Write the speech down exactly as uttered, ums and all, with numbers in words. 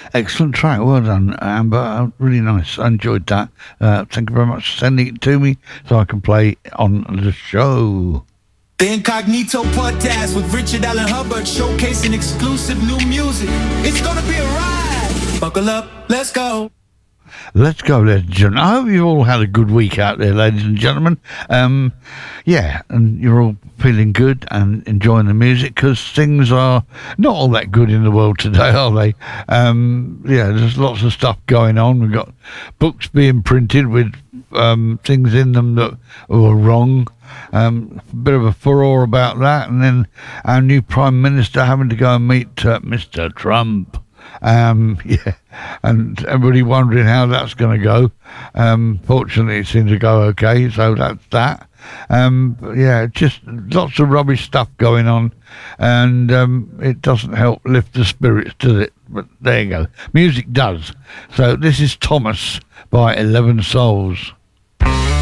Excellent track. Well done, Amber. Uh, Really nice. I enjoyed that. Uh, thank you very much for sending it to me so I can play on the show. The Incognito Podcast with Richard Allen Hubbard, showcasing exclusive new music. It's gonna be a ride. Buckle up, let's go. Let's go, ladies and gentlemen. I hope you've all had a good week out there, ladies and gentlemen. Um, yeah, and you're all feeling good and enjoying the music, because things are not all that good in the world today, are they? Um, yeah, there's lots of stuff going on. We've got books being printed with um, things in them that were wrong. Um, a bit of a furore about that, and then our new Prime Minister having to go and meet uh, Mister Trump. Um, yeah, and everybody wondering how that's going to go. Um, fortunately, it seems to go okay, so that's that. Um, but yeah, just lots of rubbish stuff going on, and um, it doesn't help lift the spirits, does it? But there you go. Music does. So this is Thomas by Eleven Souls.